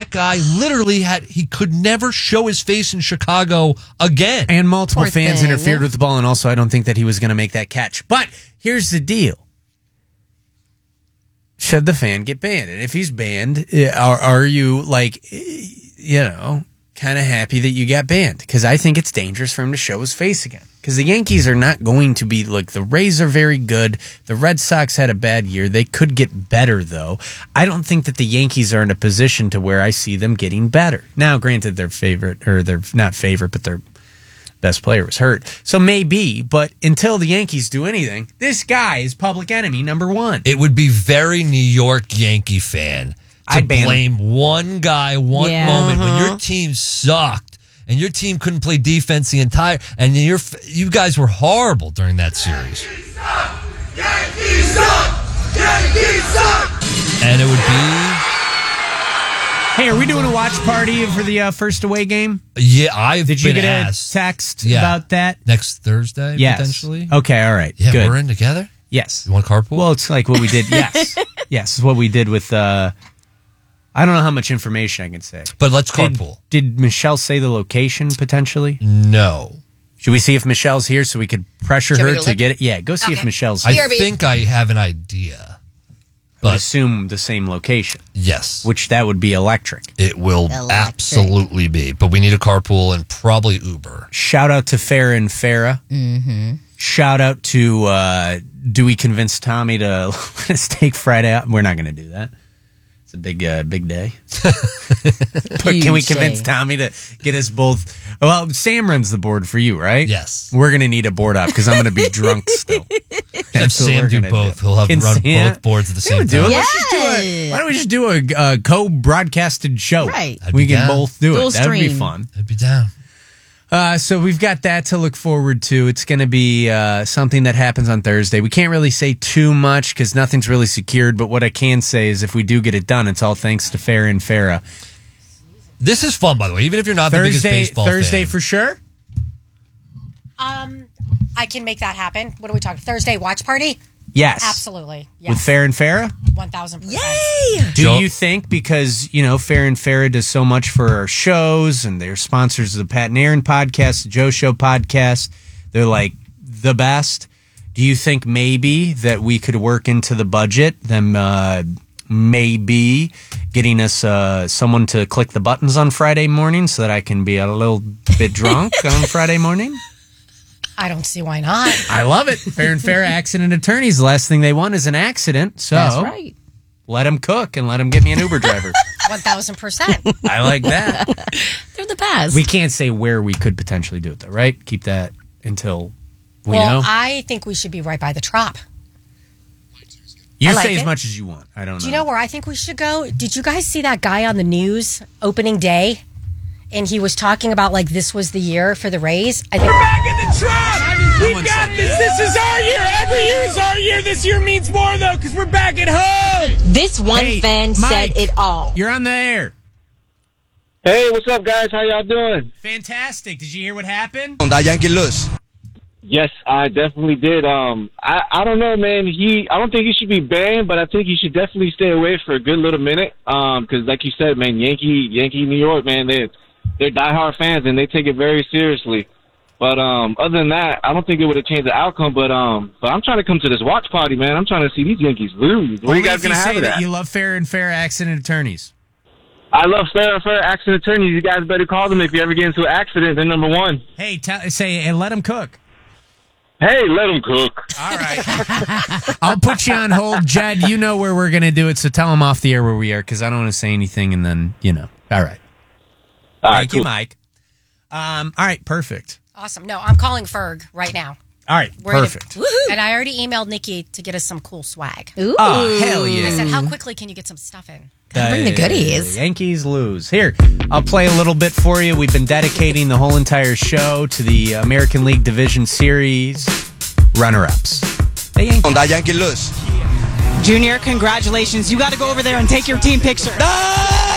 that guy literally he could never show his face in Chicago again. And multiple Poor fans thing. interfered with the ball, and also I don't think that he was going to make that catch. But here's the deal. Should the fan get banned? And if he's banned, are you kind of happy that you got banned? Because I think it's dangerous for him to show his face again. Because the Yankees are not going to be, the Rays are very good. The Red Sox had a bad year. They could get better, though. I don't think that the Yankees are in a position to where I see them getting better. Now, granted, they're not favorite, but their best player was hurt. So maybe, but until the Yankees do anything, this guy is public enemy number one. It would be very New York Yankee fan to blame one guy moment when your team sucked. And your team couldn't play defense the entire, and you guys were horrible during that series. Yankees suck! Yankees suck! And it would be. Hey, are we doing a watch party for the first away game? Yeah, Did you get asked. a text about that? Next Thursday, yes. Potentially? Okay, all right. Yeah, good. we're in together? Yes. You want carpool? Well, it's like what we did. Yes. Yes, it's what we did with. I don't know how much information I can say. But let's carpool. Did Michelle say the location potentially? No. Should we see if Michelle's here so we could pressure her to get it? Yeah, go see if Michelle's here. I think I have an idea. But assume the same location. Yes. Which that would be electric. It will absolutely be. But we need a carpool and probably Uber. Shout out to Farrah and Farrah. Mm-hmm. Shout out to do we convince Tommy to let us take Friday out? We're not going to do that. It's a big day. But can we convince Tommy to get us both? Well, Sam runs the board for you, right? Yes. We're going to need a board up because I'm going to be drunk still. Have Sam do both. He'll have run both boards at the same time. Why don't we just do a co-broadcasted show? Right. We can both do it. That would be fun. I'd be down. So we've got that to look forward to. It's going to be something that happens on Thursday. We can't really say too much because nothing's really secured, but what I can say is if we do get it done, it's all thanks to Farrah and Farrah. This is fun, by the way, even if you're not the biggest baseball Thursday fan. for sure? I can make that happen. What are we talking? Thursday watch party? Yes. Absolutely. Yes. With Farrah and Farrah? 1,000%. Yay! Do you think, because, Farrah and Farrah does so much for our shows and they're sponsors of the Pat and Aaron podcast, the Joe Show podcast, they're like the best. Do you think maybe that we could work into the budget, them maybe getting us someone to click the buttons on Friday morning so that I can be a little bit drunk on Friday morning? I don't see why not. I love it. Fair and Fair accident attorneys. The last thing they want is an accident. So That's right. Let them cook and let them get me an Uber driver. 1,000%. I like that. They're the best. We can't say where we could potentially do it, though, right? Keep that until we know. I think we should be right by the Trop. You like say as it. much as you want. I don't know. Do you know where I think we should go? Did you guys see that guy on the news opening day? And he was talking about this was the year for the Rays. I think We're back in the Trop! We got this! This is our year! Every year is our year! This year means more, though, because we're back at home! This one fan Mike, said it all. You're on the air. Hey, what's up, guys? How y'all doing? Fantastic. Did you hear what happened? That Yankee lose. Yes, I definitely did. I don't know, man. I don't think he should be banned, but I think he should definitely stay away for a good little minute. Because, like you said, man, Yankee New York, man, they're diehard fans and they take it very seriously. But other than that, I don't think it would have changed the outcome. But I'm trying to come to this watch party, man. I'm trying to see these Yankees lose. What are you guys gonna have of that? You love Fair and Fair accident attorneys. I love Fair and Fair accident attorneys. You guys better call them if you ever get into an accident. They're number one. Hey, and let them cook. Hey, let them cook. All right. I'll put you on hold. Jed, you know where we're going to do it, so tell them off the air where we are, because I don't want to say anything, and then, All right. Thank you, Mike. All right, perfect. awesome. No, I'm calling Ferg right now. All right, perfect. And I already emailed Nikki to get us some cool swag. Ooh. Oh, hell yeah. I said, how quickly can you get some stuff in? Bring the goodies. Yankees lose. Here, I'll play a little bit for you. We've been dedicating the whole entire show to the American League Division Series runner-ups. That Yankee lose. Junior, congratulations. You got to go over there and take your team picture. No!